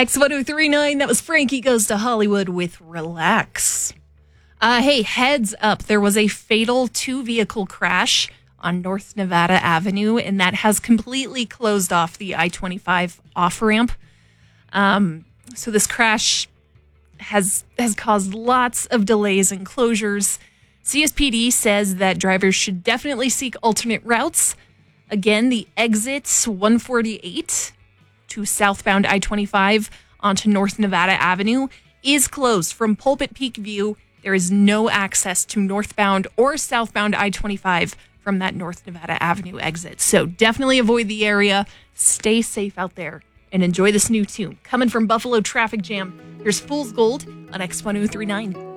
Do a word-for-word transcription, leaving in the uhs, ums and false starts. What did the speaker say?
X ten thirty-nine, that was Frankie Goes to Hollywood with Relax. Uh, hey, heads up. There was a fatal two-vehicle crash on North Nevada Avenue, and that has completely closed off the I twenty-five off-ramp. Um, so this crash has has caused lots of delays and closures. C S P D says that drivers should definitely seek alternate routes. Again, the exits one forty-eight to southbound I twenty-five onto North Nevada Avenue is closed from Pulpit Peak View. There is no access to northbound or southbound I twenty-five from that North Nevada Avenue exit. So definitely avoid the area. Stay safe out there and enjoy this new tune. Coming from Buffalo Traffic Jam, here's Fool's Gold on X ten thirty-nine.